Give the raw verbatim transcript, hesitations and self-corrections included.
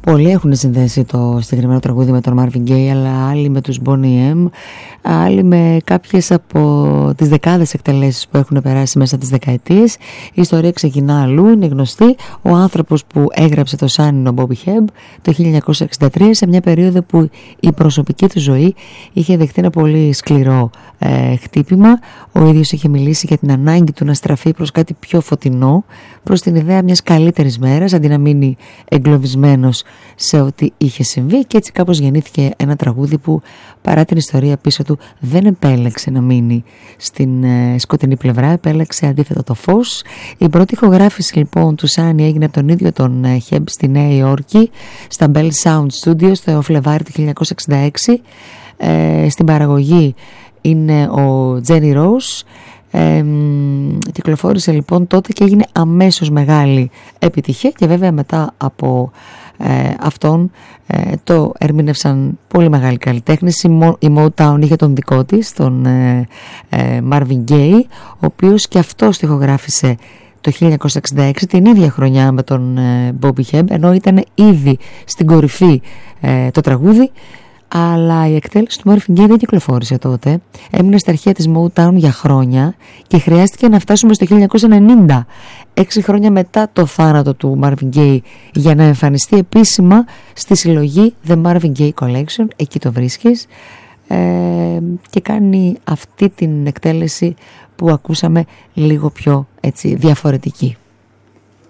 Πολλοί έχουν συνδέσει το συγκεκριμένο τραγούδι με τον Marvin Gaye, αλλά άλλοι με τους Boney M, άλλοι με κάποιες από τις δεκάδες εκτελέσεις που έχουν περάσει μέσα τις δεκαετίες. Η ιστορία ξεκινά αλλού, είναι γνωστή. Ο άνθρωπος που έγραψε το Sun είναι ο Bobby Hebb το χίλια εννιακόσια εξήντα τρία, σε μια περίοδο που η προσωπική του ζωή είχε δεχτεί ένα πολύ σκληρό ε, χτύπημα. Ο ίδιος είχε μιλήσει για την ανάγκη του να στραφεί προς κάτι πιο φωτεινό, προς την ιδέα μιας καλύτερης μέρας, αντί να μείνει εγκλωβισμένος σε ό,τι είχε συμβεί, και έτσι κάπως γεννήθηκε ένα τραγούδι που, παρά την ιστορία πίσω του, δεν επέλεξε να μείνει στην ε, σκοτεινή πλευρά, επέλεξε αντίθετα το φως. Η πρώτη ηχογράφηση λοιπόν του Sunny έγινε από τον ίδιο τον ε, Hebb στη Νέα Υόρκη, στα Bell Sound Studios το Φλεβάρι του χίλια εννιακόσια εξήντα έξι. Ε, στην παραγωγή είναι ο Jenny Rose. Ε, κυκλοφόρησε λοιπόν τότε και έγινε αμέσως μεγάλη επιτυχία, και βέβαια μετά από ε, αυτόν ε, το ερμήνευσαν πολύ μεγάλοι καλλιτέχνες. Η Motown είχε τον δικό της, τον ε, ε, Marvin Gaye, ο οποίος και αυτό στιχογράφησε το χίλια εννιακόσια εξήντα έξι, την ίδια χρονιά με τον ε, Bobby Hebb, ενώ ήταν ήδη στην κορυφή ε, το τραγούδι. Αλλά η εκτέλεση του Marvin Gaye δεν κυκλοφόρησε τότε. Έμεινε στα αρχεία της Motown για χρόνια και χρειάστηκε να φτάσουμε στο χίλια εννιακόσια ενενήντα, έξι χρόνια μετά το θάνατο του Marvin Gaye, για να εμφανιστεί επίσημα στη συλλογή The Marvin Gaye Collection. Εκεί το βρίσκεις ε, και κάνει αυτή την εκτέλεση που ακούσαμε λίγο πιο έτσι διαφορετική.